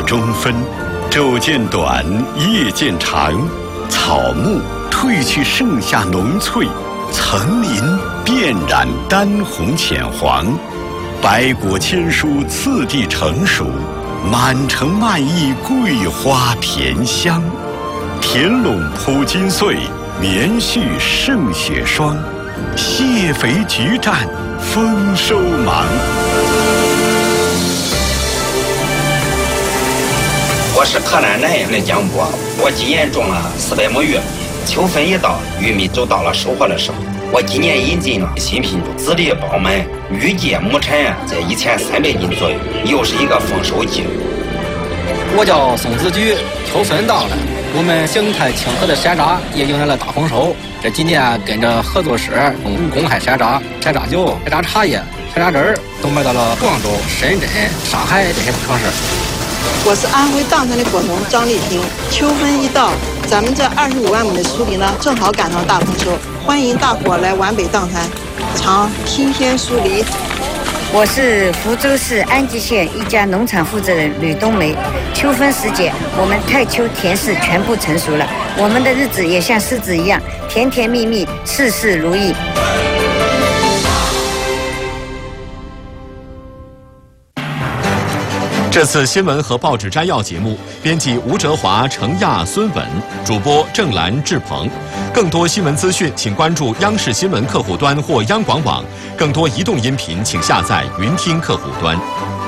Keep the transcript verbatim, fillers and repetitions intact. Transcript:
中分，昼渐短，夜渐长，草木褪去盛夏浓翠，层林遍染丹红浅黄，百果千蔬次第成熟，满城漫溢桂花甜香。田垄铺金穗，棉絮胜雪霜，蟹肥菊绽，丰收忙。 我是河南南阳的江波，我今年种了四百亩玉米，秋分一到，玉米就到了收获的时候。我今年引进了新品种，籽粒饱满，预计亩产在一千三百斤左右，又是一个丰收季。 我叫宋子菊，秋分到了，我们邢台清河的山楂也迎来了大丰收。这几年跟着合作社公开山楂、山楂酒、山楂茶叶、山楂汁儿都卖到了广州、深圳、上海这些城市。 我是安徽砀山的果农张丽萍。秋分一到，咱们这二十五万亩的苏梨呢，正好赶上大丰收，欢迎大伙来皖北砀山尝新鲜苏梨。 我是福州市安吉县一家农场负责人吕冬梅。秋分时节，我们太丘甜柿全部成熟了，我们的日子也像柿子一样甜甜蜜蜜，事事如意。 这次新闻和报纸摘要节目，编辑吴哲华、程亚、孙稳，主播郑兰、志鹏。更多新闻资讯，请关注央视新闻客户端或央广网。更多移动音频，请下载云听客户端。